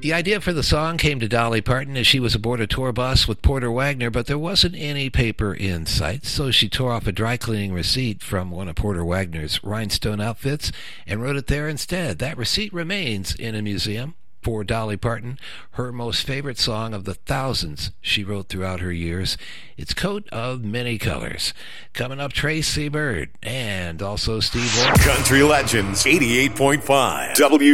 The idea for the song came to Dolly Parton as she was aboard a tour bus with Porter Wagoner, but there wasn't any paper in sight, so she tore off a dry cleaning receipt from one of Porter Wagoner's rhinestone outfits and wrote it there instead. That receipt remains in a museum. For Dolly Parton, her most favorite song of the thousands she wrote throughout her years. It's Coat of Many Colors. Coming up, Tracy Byrd and also Steve Warren. Country Legends 88.5 W.